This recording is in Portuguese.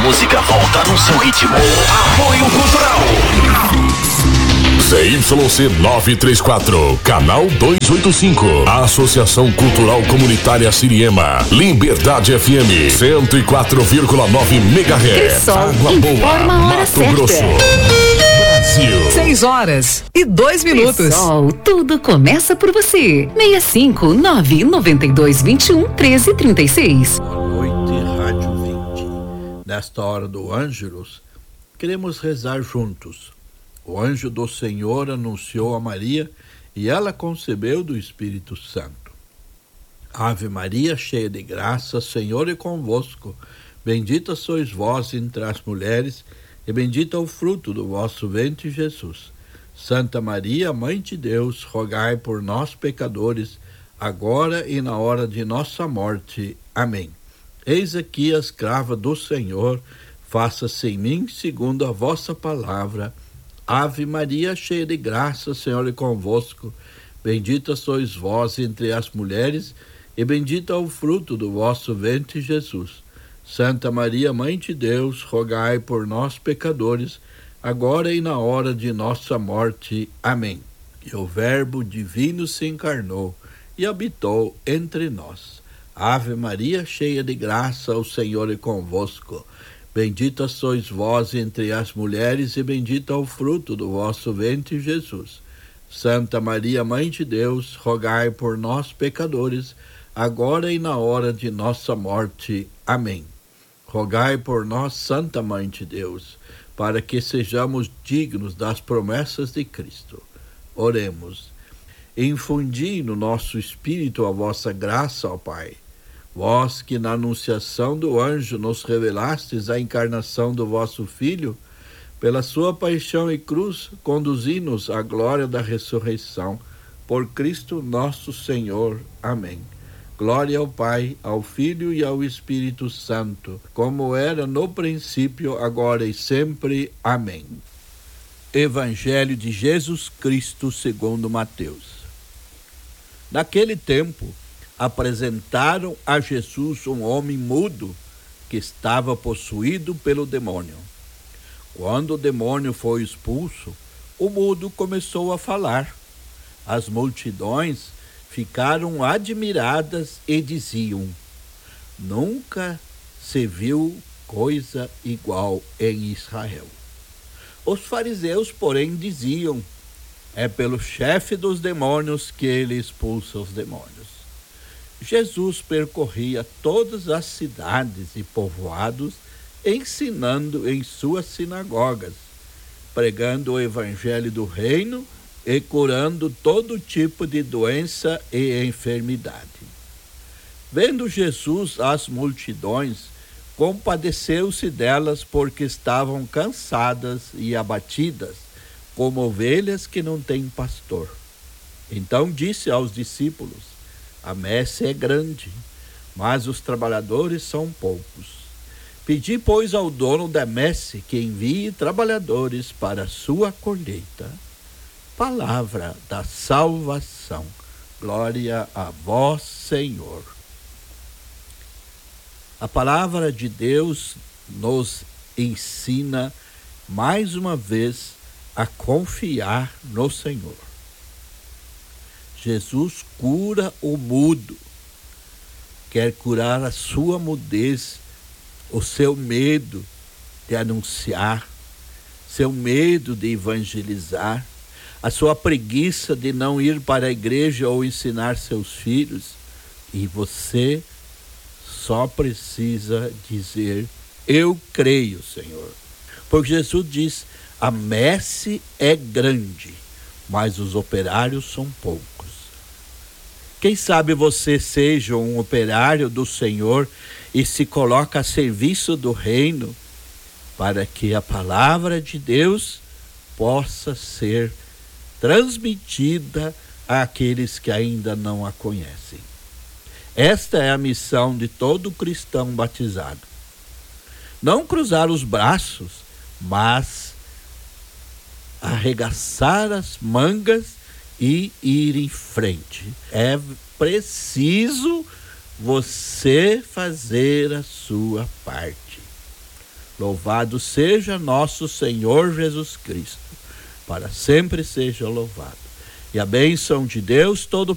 música volta no seu ritmo. Apoio Cultural. ZYC 934, canal 285. Associação Cultural Comunitária Siriema. Liberdade FM 104,9 MHz. Água Boa, Mato Grosso. Brasil. 6h02. Pessoal, tudo começa por você. 65 992 21 13 36. Boa noite, Rádio 20. Nesta hora do Ângelus, queremos rezar juntos. O anjo do Senhor anunciou a Maria e ela concebeu do Espírito Santo. Ave Maria, cheia de graça, o Senhor é convosco. Bendita sois vós entre as mulheres, e bendito é o fruto do vosso ventre, Jesus. Santa Maria, Mãe de Deus, rogai por nós, pecadores, agora e na hora de nossa morte. Amém. Eis aqui a escrava do Senhor, faça-se em mim segundo a vossa palavra. Ave Maria, cheia de graça, o Senhor é convosco. Bendita sois vós entre as mulheres, e bendito é o fruto do vosso ventre, Jesus. Santa Maria, Mãe de Deus, rogai por nós, pecadores, agora e na hora de nossa morte. Amém. E o Verbo divino se encarnou e habitou entre nós. Ave Maria, cheia de graça, o Senhor é convosco. Bendita sois vós entre as mulheres, e bendito é o fruto do vosso ventre, Jesus. Santa Maria, Mãe de Deus, rogai por nós, pecadores, agora e na hora de nossa morte. Amém. Rogai por nós, Santa Mãe de Deus, para que sejamos dignos das promessas de Cristo. Oremos. Infundi no nosso espírito a vossa graça, ó Pai. Vós que na anunciação do anjo nos revelastes a encarnação do vosso Filho, pela sua paixão e cruz, conduzi-nos à glória da ressurreição. Por Cristo nosso Senhor. Amém. Glória ao Pai, ao Filho e ao Espírito Santo, como era no princípio, agora e sempre. Amém. Evangelho de Jesus Cristo segundo Mateus. Naquele tempo, apresentaram a Jesus um homem mudo que estava possuído pelo demônio. Quando o demônio foi expulso, o mudo começou a falar. As multidões ficaram admiradas e diziam: nunca se viu coisa igual em Israel. Os fariseus, porém, diziam: é pelo chefe dos demônios que ele expulsa os demônios. Jesus percorria todas as cidades e povoados, ensinando em suas sinagogas, pregando o evangelho do reino e curando todo tipo de doença e enfermidade. Vendo Jesus as multidões, compadeceu-se delas porque estavam cansadas e abatidas, como ovelhas que não têm pastor. Então disse aos discípulos: a messe é grande, mas os trabalhadores são poucos. Pedi, pois, ao dono da messe que envie trabalhadores para a sua colheita. Palavra da salvação. Glória a vós, Senhor. A palavra de Deus nos ensina, mais uma vez, a confiar no Senhor. Jesus cura o mudo, quer curar a sua mudez, o seu medo de anunciar, seu medo de evangelizar, a sua preguiça de não ir para a igreja ou ensinar seus filhos. E você só precisa dizer: eu creio, Senhor. Porque Jesus diz: a messe é grande, mas os operários são poucos. Quem sabe você seja um operário do Senhor e se coloca a serviço do reino, para que a palavra de Deus possa ser transmitida àqueles que ainda não a conhecem. Esta é a missão de todo cristão batizado. Não cruzar os braços, mas arregaçar as mangas e ir em frente. É preciso você fazer a sua parte. Louvado seja nosso Senhor Jesus Cristo. Para sempre seja louvado. E a bênção de Deus